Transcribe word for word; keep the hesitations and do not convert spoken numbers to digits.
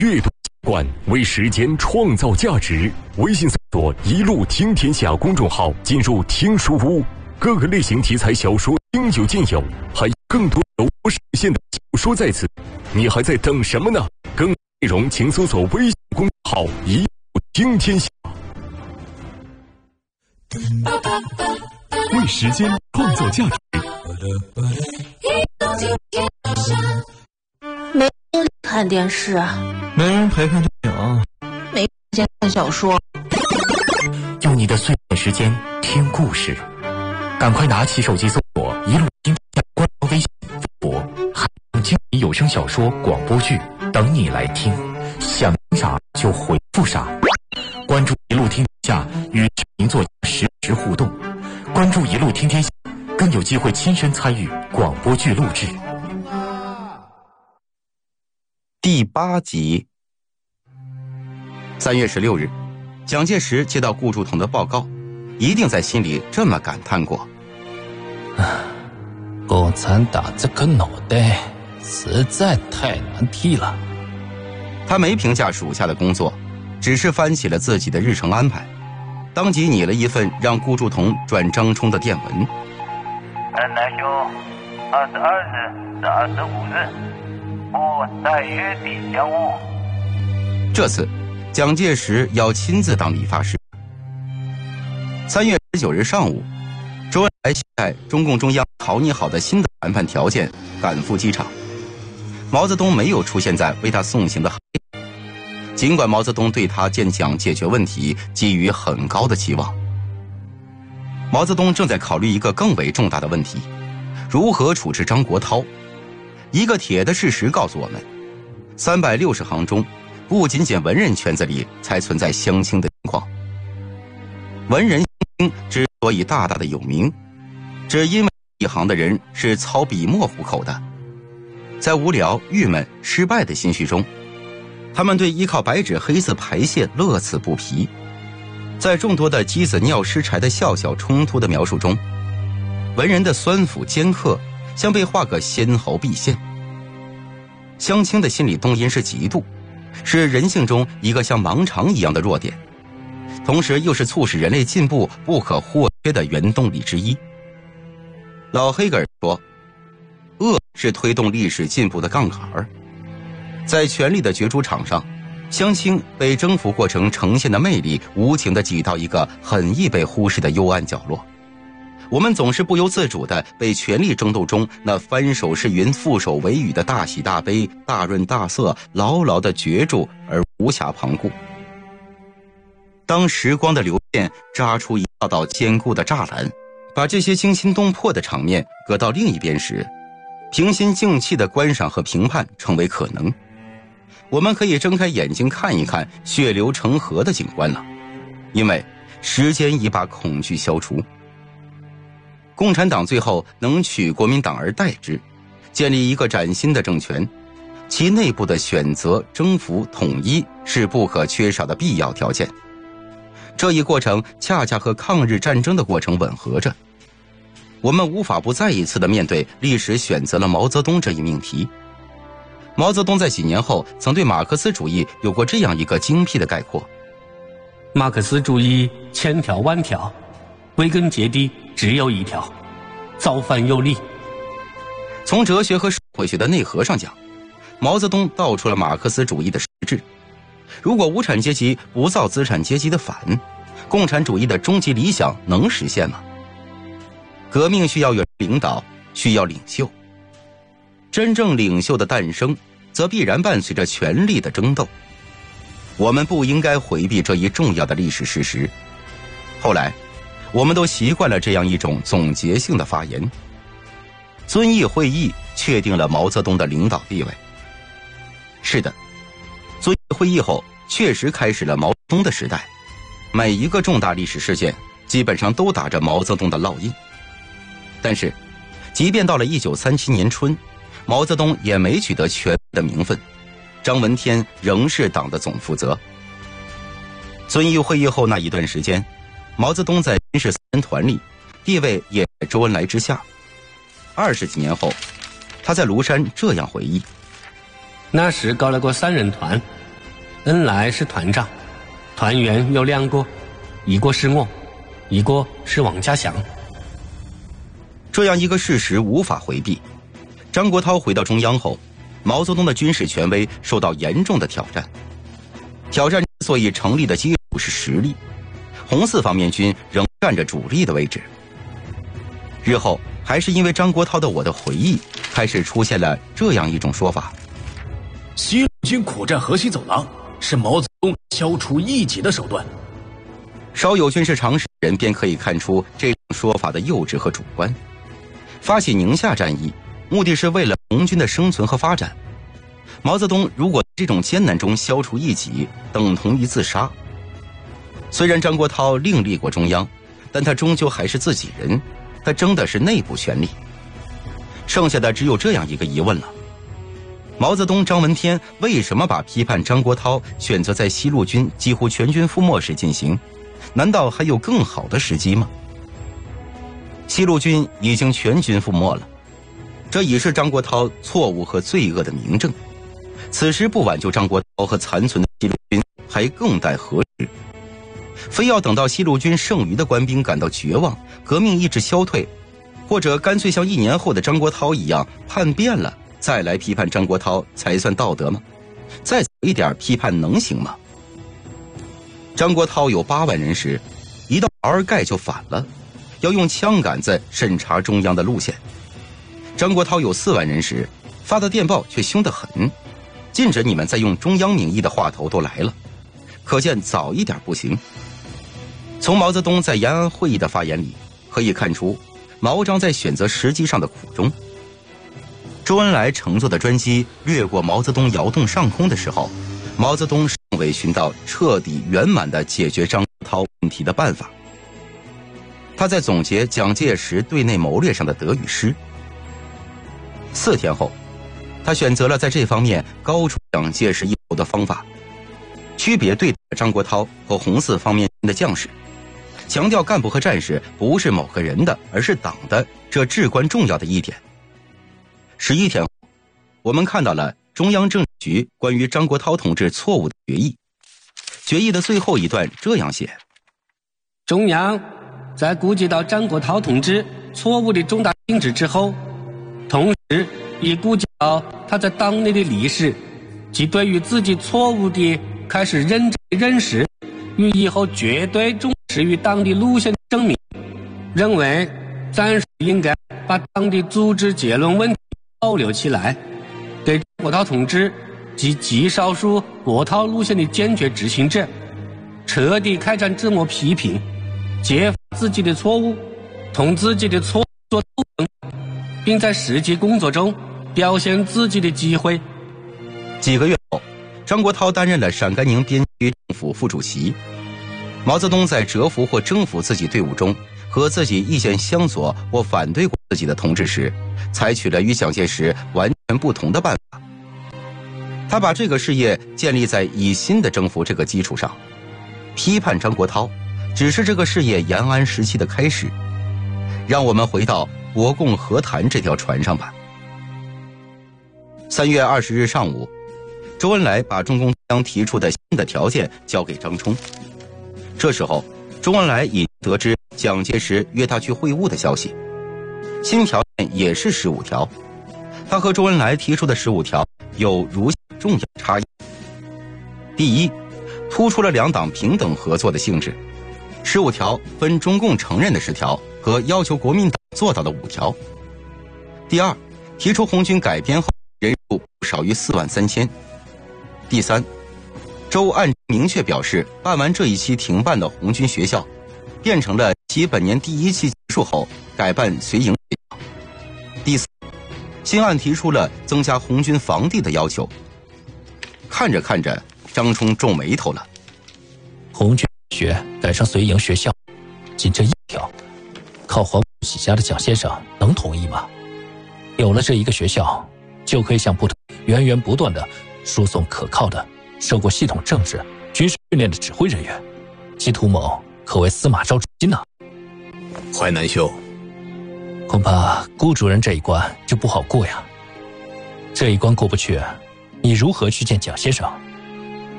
阅读习惯，为时间创造价值。微信搜索“一路听天下”公众号，进入听书屋，各个类型题材小说应有尽有，还有更多有实现的小说在此。你还在等什么呢？更多内容请搜索微信公众号“一路听天下”。为时间创造价值。 没人看电视啊， 没人陪看电影， 没时间看小说。 用你的碎片时间听故事，赶快拿起手机搜索“一路听天下”官方微信、微博，还有精品有声小说、广播剧等你来听。想听啥就回复啥。关注“一路听天下”，与知名作家实时互动。关注“一路听天下”，更有机会亲身参与广播剧录制。 第八集。三月十六日，蒋介石接到顾祝同的报告，一定在心里这么感叹过： 共产党这个脑袋实在太难替了。 他没评价属下的工作，只是翻起了自己的日程安排，当即拟了一份让顾祝同转张冲的电文。 很难兄，二十二日至二十五日。我在约底相晤。 这次，蒋介石要亲自当理发师。三月十九日上午，周恩来携带中共中央讨拟好的新的谈判条件赶赴机场。毛泽东没有出现在为他送行的行列，尽管毛泽东对他见蒋解决问题寄予很高的期望。毛泽东正在考虑一个更为重大的问题：如何处置张国焘。一个铁的事实告诉我们，三百六十行中，不仅仅文人圈子里才存在相亲的情况。文人相亲之所以大大的有名，只因为一行的人是操笔墨糊口的，在无聊、郁闷、失败的心绪中，他们对依靠白纸黑字排泄乐此不疲。在众多的鸡子尿湿柴的笑笑冲突的描述中，文人的酸腐尖刻像被画个纤毫毕现。相亲的心理动因是嫉妒，是人性中一个像盲肠一样的弱点，同时又是促使人类进步不可或缺的原动力之一。老黑格尔说，恶是推动历史进步的杠杆。在权力的角逐场上，相亲被征服过程呈现的魅力无情地挤到一个很易被忽视的幽暗角落。我们总是不由自主地被权力争斗中那翻手是云覆手为雨的大喜大悲、大润大色牢牢地攫住而无暇旁顾。当时光的流线扎出一道道坚固的栅栏，把这些惊心动魄的场面搁到另一边时，平心静气的观赏和评判成为可能。我们可以睁开眼睛看一看血流成河的景观了，因为时间已把恐惧消除。共产党最后能取国民党而代之，建立一个崭新的政权，其内部的选择、征服、统一是不可缺少的必要条件。这一过程恰恰和抗日战争的过程吻合着。我们无法不再一次地面对历史选择了毛泽东这一命题。毛泽东在几年后曾对马克思主义有过这样一个精辟的概括： 马克思主义千条万条，归根结底只有一条，造反有理。 从哲学和社会学的内核上讲，毛泽东道出了马克思主义的实质。如果无产阶级不造资产阶级的反，共产主义的终极理想能实现吗？革命需要有领导，需要领袖。真正领袖的诞生，则必然伴随着权力的争斗。我们不应该回避这一重要的历史事实。后来我们都习惯了这样一种总结性的发言。遵义会议确定了毛泽东的领导地位。是的，遵义会议后确实开始了毛泽东的时代，每一个重大历史事件基本上都打着毛泽东的烙印。但是即便到了一九三七年春，毛泽东也没取得全的名分，张闻天仍是党的总负责。遵义会议后那一段时间，毛泽东在军事三人团里地位也在周恩来之下。二十几年后，他在庐山这样回忆： 那时搞了个三人团， 恩来是团长，团员有两个，一个是我，一个是王家祥。 这样一个事实无法回避。张国焘回到中央后，毛泽东的军事权威受到严重的挑战。挑战之所以成立的基础是实力，红四方面军仍占着主力的位置。日后还是因为张国焘的《我的回忆》，开始出现了这样一种说法： 西路军苦战河西走廊，是毛泽东消除异己的手段。 稍有军事常识人便可以看出这种说法的幼稚和主观。发起宁夏战役，目的是为了红军的生存和发展。毛泽东如果在这种艰难中消除异己，等同于自杀。虽然张国焘另立过中央，但他终究还是自己人，他争的是内部权力。剩下的只有这样一个疑问了：毛泽东、张闻天为什么把批判张国焘选择在西路军几乎全军覆没时进行？难道还有更好的时机吗？西路军已经全军覆没了，这已是张国焘错误和罪恶的明证。此时不挽救张国焘和残存的西路军，还更待何时？非要等到西路军剩余的官兵感到绝望，革命意志消退，或者干脆像一年后的张国焘一样叛变了，再来批判张国焘才算道德吗？再早一点批判能行吗？张国焘有八万人时，一到洱尔盖就反了，要用枪杆子审查中央的路线。张国焘有四万人时，发的电报却凶得很，禁止你们再用中央名义的话头都来了，可见早一点不行。从毛泽东在延安会议的发言里可以看出毛张在选择时机上的苦衷。周恩来乘坐的专机掠过毛泽东窑洞上空的时候，毛泽东尚未寻到彻底圆满地解决张国焘问题的办法。他在总结蒋介石对内谋略上的得与失。四天后，他选择了在这方面高出蒋介石一筹的方法，区别对待张国焘和红四方面军的将士，强调干部和战士不是某个人的，而是党的，这至关重要的一点。十一天后，我们看到了中央政治局关于张国焘同志错误的决议。决议的最后一段这样写： 中央在顾及到张国焘同志错误的重大性质之后，同时也顾及到他在党内的历史及对于自己错误的开始认真认识与以后绝对忠实于党的路线的证明，认为暂时应该把党的组织结论问题保留起来，给张国焘同志及极少数国焘路线的坚决执行者彻底开展自我批评，揭发自己的错误，同自己的错误做斗争，并在实际工作中表现自己的机会。 几个月后，张国焘担任了陕甘宁边区政府副主席。毛泽东在折服或征服自己队伍中和自己意见相左或反对过自己的同志时，采取了与蒋介石完全不同的办法。他把这个事业建立在以新的征服这个基础上，批判张国焘只是这个事业延安时期的开始。让我们回到国共和谈这条船上吧。三月二十日上午，周恩来把中共中央提出的新的条件交给张冲。这时候，周恩来已得知蒋介石约他去会晤的消息。新条件也是十五条，他和周恩来提出的十五条有如下重要差异。第一，突出了两党平等合作的性质。十五条分中共承认的十条和要求国民党做到的五条。第二，提出红军改编后人数不少于四万三千。第三，周按明确表示，办完这一期停办的红军学校，变成了其本年第一期结束后改办随营学校。第四，新案提出了增加红军房地的要求。看着看着，张冲皱眉头了。 红军学改成随营学校，仅这一条，靠黄埔起家的蒋先生能同意吗？有了这一个学校，就可以向部队源源不断的输送可靠的、受过系统政治、军事训练的指挥人员，其图谋可谓司马昭之心呐。 淮南兄， 恐怕顾主任这一关就不好过呀。这一关过不去，你如何去见蒋先生？